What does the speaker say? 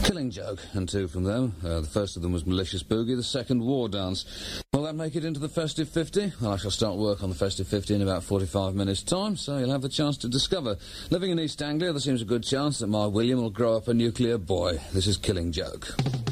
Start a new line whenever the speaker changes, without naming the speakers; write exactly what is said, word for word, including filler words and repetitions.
Killing Joke, and two from them. Uh, the first of them was Malicious Boogie, the second War Dance. Will that make it into the Festive fifty? Well, I shall start work on the Festive fifty in about forty-five minutes' time, so you'll have the chance to discover. Living in East Anglia, there seems a good chance that my William will grow up a nuclear boy. This is Killing Joke.